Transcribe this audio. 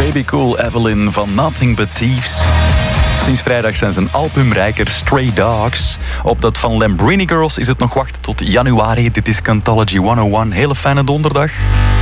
Baby Cool Evelyn van Nothing But Thieves. Sinds vrijdag zijn zijn albumrijker Stray Dogs. Op dat van Lambrini Girls is het nog wachten tot januari. Dit is Cantology 101. Hele fijne donderdag.